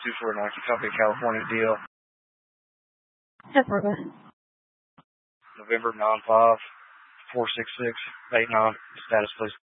249, Copy, California deal. November 95, 46689, status please.